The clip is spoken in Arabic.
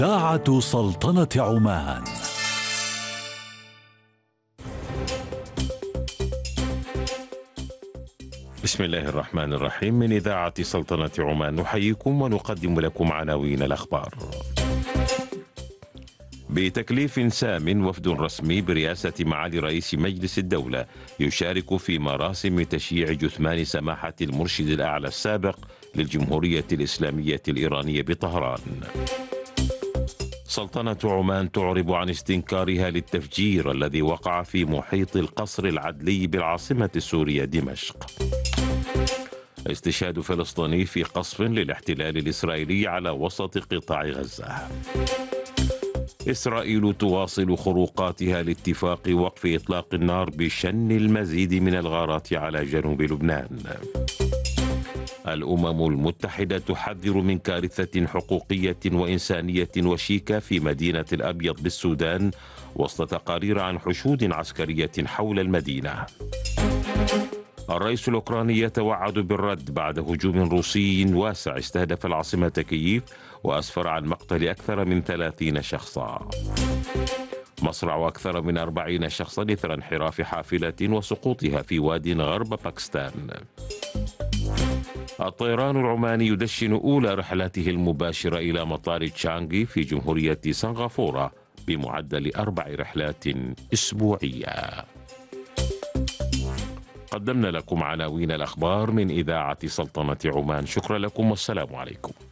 إذاعة سلطنة عمان. بسم الله الرحمن الرحيم. من إذاعة سلطنة عمان نحييكم ونقدم لكم عناوين الأخبار. بتكليف سام وفد رسمي برئاسة معالي رئيس مجلس الدولة يشارك في مراسم تشييع جثمان سماحة المرشد الأعلى السابق للجمهورية الإسلامية الإيرانية بطهران. سلطنة عمان تعرب عن استنكارها للتفجير الذي وقع في محيط القصر العدلي بالعاصمة السورية دمشق. استشهاد فلسطيني في قصف للاحتلال الإسرائيلي على وسط قطاع غزة. إسرائيل تواصل خروقاتها لاتفاق وقف إطلاق النار بشن المزيد من الغارات على جنوب لبنان. الأمم المتحدة تحذر من كارثة حقوقية وإنسانية وشيكة في مدينة الأبيض بالسودان وسط تقارير عن حشود عسكرية حول المدينة. الرئيس الأوكراني يتوعد بالرد بعد هجوم روسي واسع استهدف العاصمة كييف وأسفر عن مقتل أكثر من 30 شخصا. مصرع أكثر من 40 شخصا إثر انحراف حافلة وسقوطها في واد غرب باكستان. الطيران العماني يدشن أولى رحلاته المباشرة إلى مطار تشانغي في جمهورية سنغافورة بمعدل 4 رحلات أسبوعية. قدمنا لكم عناوين الأخبار من إذاعة سلطنة عمان. شكرا لكم والسلام عليكم.